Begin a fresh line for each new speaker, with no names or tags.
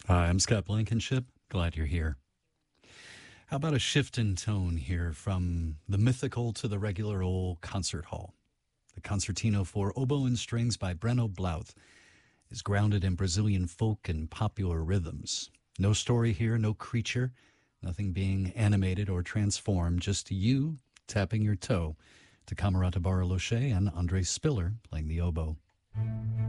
Hi, I'm Scott Blankenship. Glad you're here. How about a shift in tone here from the mythical to the regular old concert hall? The Concertino for Oboe and Strings by Breno Blouth is grounded in Brazilian folk and popular rhythms. No story here, no creature, nothing being animated or transformed, just you tapping your toe to Camerata Bariloche and Andre Spiller playing the oboe.